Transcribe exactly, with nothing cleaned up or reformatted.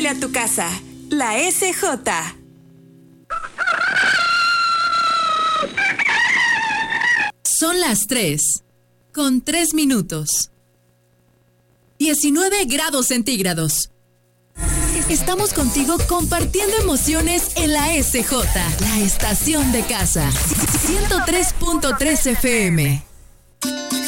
huele a tu casa. La S J. Son las tres, con tres minutos. diecinueve grados centígrados. Estamos contigo compartiendo emociones en la S J, la estación de casa. ciento tres punto tres F M.